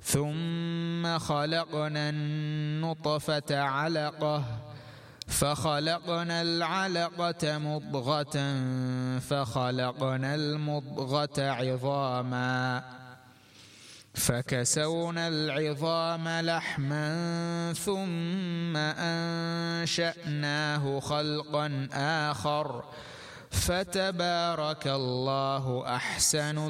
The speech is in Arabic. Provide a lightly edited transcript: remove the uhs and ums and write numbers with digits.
ثم خلقنا النطفة علقة فخلقنا العلقة مضغة فخلقنا المضغة عظاما فكسونا العظام لحما ثم أنشأناه خلقا آخر فتبارك الله أحسن